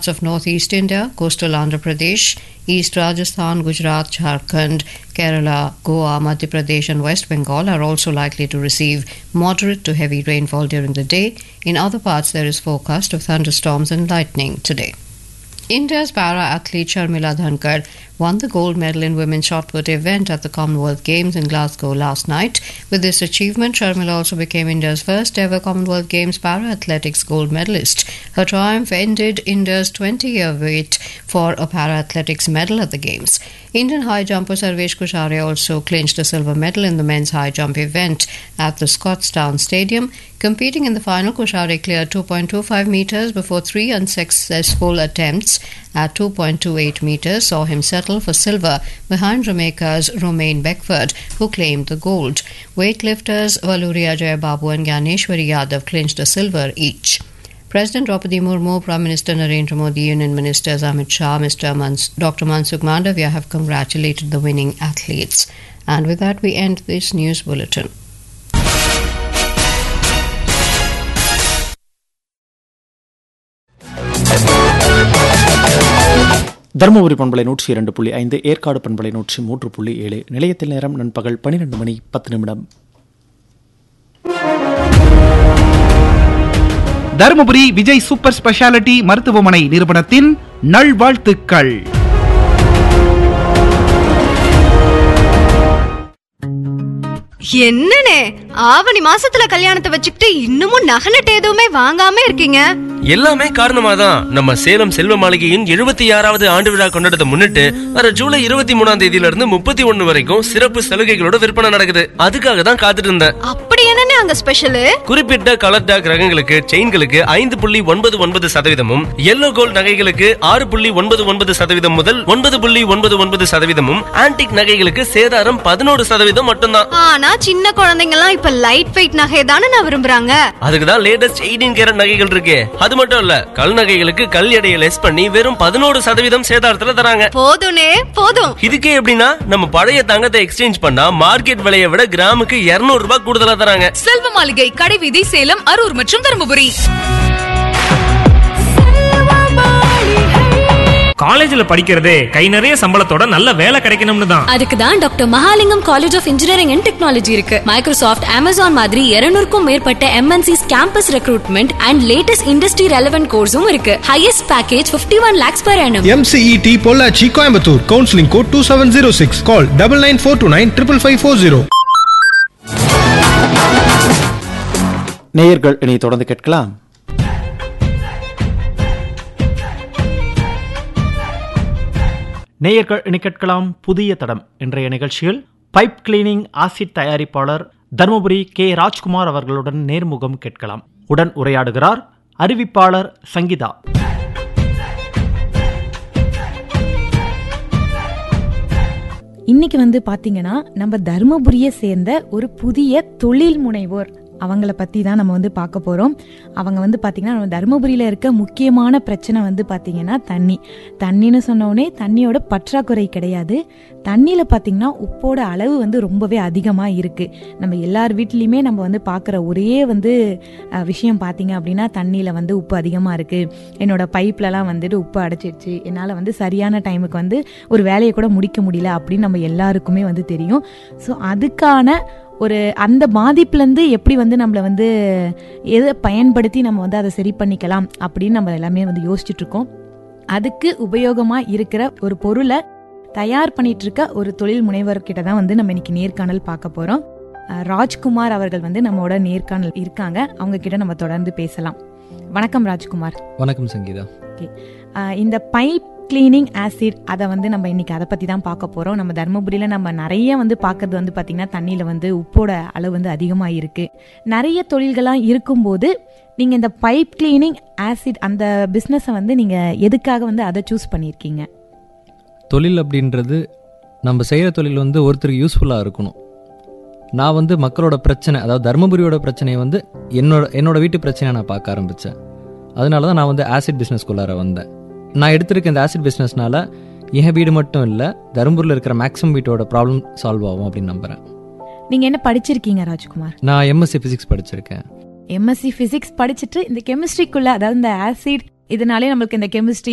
of northeast India, coastal Andhra Pradesh, east Rajasthan, Gujarat, Jharkhand, Kerala, Goa, Madhya Pradesh and West Bengal are also likely to receive moderate to heavy rainfall during the day. In other parts, there is forecast of thunderstorms and lightning today. India's para-athlete Sharmila Dhankar won the gold medal in women's shot put event at the Commonwealth Games in Glasgow last night. With this achievement, Sharmila also became India's first ever Commonwealth Games para-athletics gold medalist. Her triumph ended India's 20-year wait for a para-athletics medal at the Games. Indian high jumper Sarvesh Kushare also clinched a silver medal in the men's high jump event at the Scotstoun Stadium. Competing in the final, Kushare cleared 2.25 meters before three unsuccessful attempts at 2.28 meters saw him settle for silver behind Jamaica's Romain Beckford, who claimed the gold. Weightlifters Valuria Jayababu and Gyaneshwari Yadav clinched a silver each. President Draupadi Murmu, Prime Minister Narendra Modi, Union Ministers Amit Shah, Dr. Mansukh Mandavia have congratulated the winning athletes. And with that, we end this news bulletin. Dharmapuri பண்பலை 102.5, ஏற்காடு பண்பலை 103.7. நிலையத்தில் நேரம் நண்பகல் 12 மணி 10 நிமிடம். Dharmapuri Vijay super speciality மருத்துவமனை நிறுவனத்தின் நல்வாழ்த்துக்கள். என்னனே ஆவணி மாசத்துல கல்யாணத்தை வச்சுக்கிட்டு இன்னமும் நகநட்டு எதுவுமே வாங்காம இருக்கீங்க? எல்லாமே காரணமாதான் நம்ம சேலம் செல்வ மாளிகையின் 76வது ஆண்டு விழா கொண்டாடத்தை முன்னிட்டு வர ஜூலை 23ஆம் தேதியில இருந்து 31 வரைக்கும் சிறப்பு சலுகைகளோட விற்பனை நடக்குது. அதுக்காக தான் காத்துட்டு இருந்தேன். அப்படி என்னனே அங்க ஸ்பெஷல்? குறிப்பிட்ட கலர் டாக் ரகங்களுக்கு செயின்களுக்கு 5.99% எல்லோ கோல்ட் நகைகளுக்கு 6.99% முதல் 9.99% ஆன்டிக் நகைகளுக்கு சேதாரம் 11% மட்டும்தான். ஆனா சின்ன குழந்தைங்க எல்லாம் இப்ப லைட் வெயிட் நகை தானே நான் விரும்புறாங்க. அதுக்குதான் லேட்டஸ்ட் 18 கேரட் நகைகள் இருக்கு. அது மட்டும் இல்ல, கல் நகைகளுக்கு கல் எடையை லெஸ் பண்ணி வெறும் 11% சேதாரத்துல தராங்க. போதும்னே போதும். இதுக்கே எப்படின்னா நம்ம பழைய தங்கத்தை எக்ஸ்சேஞ்ச் பண்ணா மார்க்கெட் விலையை விட கிராமுக்கு 200 ரூபாய் கூடுதலா தராங்க. செல்வ மாளிகை, கடைவீதி, சேலம், அரூர் மற்றும் தருமபுரி. காலேஜ்ல படிக்கிறதே கை நிறைய சம்பளத்தோட நல்ல வேலை கிடைக்கணும்னு தான். அதுக்கு தான் doctor Mahalingam college of engineering and technology இருக்கு. மைக்ரோசாஃப்ட், அமேசான் மாதிரி 200க்கும் மேற்பட்ட MNCs campus recruitment and latest industry relevant கோர்ஸும் இருக்கு. Highest package 51 lakhs per annum. MCET Pollachi, Coimbatore. Counselling code 2706. கால் 9942955540. நேயர்கள் இனி தொடர்ந்து கேட்கலாம். நேயர்கள் இனி கேட்கலாம் புதிய தடம். இன்றைய நிகழ்ச்சியில் பைப் கிளீனிங் ஆசிட் தயாரிப்பாளர் தருமபுரி K. ராஜ்குமார் அவர்களுடன் நேர்முகம் கேட்கலாம். உடன் உரையாடுகிறார் அறிவிப்பாளர் சங்கீதா. இன்னைக்கு பாத்தீங்கன்னா நம்ம தருமபுரியை சேர்ந்த ஒரு புதிய தொழில் முனைவோர் அவங்கள பற்றி தான் நம்ம பார்க்க போகிறோம். அவங்க பார்த்திங்கன்னா நம்ம தருமபுரியில் இருக்க முக்கியமான பிரச்சனை பார்த்திங்கன்னா தண்ணின்னு சொன்னோடனே தண்ணியோட பற்றாக்குறை கிடையாது. தண்ணியில் பார்த்திங்கன்னா உப்போட அளவு ரொம்பவே அதிகமாக இருக்குது. நம்ம எல்லார் வீட்லேயுமே நம்ம பார்க்குற ஒரே விஷயம் பார்த்திங்க அப்படின்னா தண்ணியில் உப்பு அதிகமாக இருக்குது. என்னோடய பைப்லலாம் உப்பு அடைச்சிடுச்சு, என்னால் சரியான டைமுக்கு ஒரு வேலையை கூட முடிக்க முடியல அப்படின்னு நம்ம எல்லாருக்குமே தெரியும். ஸோ அதுக்கான ஒரு அந்த பாதிப்புலேருந்து எப்படி நம்மளை எதை பயன்படுத்தி நம்ம அதை சரி பண்ணிக்கலாம் அப்படின்னு நம்ம எல்லாமே யோசிச்சுட்டு இருக்கோம். அதுக்கு உபயோகமாக இருக்கிற ஒரு பொருளை தயார் பண்ணிட்டு இருக்க ஒரு தொழில் முனைவர்கிட்ட தான் நம்ம இன்னைக்கு நேர்காணல் பார்க்க போகிறோம். ராஜ்குமார் அவர்கள் நம்மளோட நேர்காணல் இருக்காங்க. அவங்க கிட்ட நம்ம தொடர்ந்து பேசலாம். வணக்கம் ராஜ்குமார். வணக்கம் சங்கீதா. ஓகே, இந்த பைப் கிளீனிங் ஆசிட் அதை நம்ம இன்னைக்கு அதை பற்றி தான் பார்க்க போகிறோம். நம்ம தருமபுரியில் நம்ம நிறைய பார்க்கறது பார்த்திங்கன்னா தண்ணியில் உப்போட அளவு அதிகமாக இருக்குது. நிறைய தொழில்களாக இருக்கும்போது நீங்கள் இந்த பைப் கிளீனிங் ஆசிட் அந்த பிஸ்னஸை நீங்கள் எதுக்காக அதை சூஸ் பண்ணியிருக்கீங்க? தொழில் அப்படின்றது நம்ம செய்கிற தொழில் ஒருத்தருக்கு யூஸ்ஃபுல்லாக இருக்கணும். நான் மக்களோட பிரச்சனை, அதாவது தருமபுரியோட பிரச்சனையை என்னோட வீட்டு பிரச்சனையை நான் பார்க்க ஆரம்பித்தேன். அதனால தான் நான் ஆசிட் பிஸ்னஸ்குள்ளார வந்தேன். நான் எடுத்திருக்க இந்த ஆசிட் பிஸ்னஸ்னால என் வீடு மட்டும் இல்லை, தருமபுரியில் இருக்கிற மேக்ஸிமம் வீட்டோட ப்ராப்ளம் சால்வ் ஆகும் அப்படின்னு நம்புகிறேன். நீங்கள் என்ன படிச்சிருக்கீங்க ராஜ்குமார்? நான் MSc Physics படிச்சிருக்கேன். MSc Physics படிச்சுட்டு இந்த கெமிஸ்ட்ரிக்குள்ள, அதாவது இந்த ஆசிட் இதனாலே நம்மளுக்கு இந்த கெமிஸ்ட்ரி